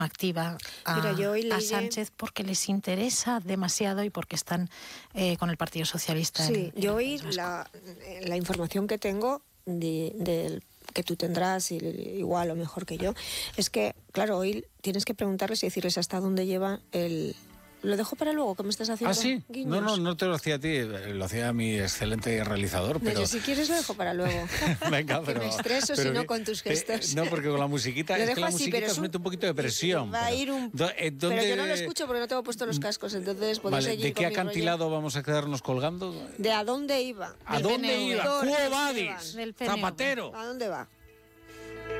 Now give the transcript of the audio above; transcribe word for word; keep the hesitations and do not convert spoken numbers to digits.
activa a, Mira, yo hoy a leí... Sánchez porque les interesa demasiado y porque están eh, con el Partido Socialista. Sí, en, yo en hoy la, la información que tengo de, del que tú tendrás, y igual o mejor que yo, es que, claro, hoy tienes que preguntarles y decirles hasta dónde lleva el... Lo dejo para luego, que me estás haciendo ¿Ah, sí? guiños. No, no, no te lo hacía a ti, lo hacía a mi excelente realizador, No, pero... yo si quieres lo dejo para luego. Venga, que pero... me estreso pero si no que, con tus gestos. Eh, no, porque con la musiquita, Lo es que dejo la así, musiquita pero es os un- mete un poquito de presión. Va a pero, ir un... do- eh, ¿dónde- Pero yo no lo escucho porque no tengo puesto los cascos, entonces puedo Vale, seguir ¿de qué con mi rollo. acantilado vamos a quedarnos colgando? ¿De a dónde iba? ¿A Del dónde P N V. iba? Doctor ¡Quo Esteban. vadis? Del P N V. ¡Zapatero! ¿A dónde va?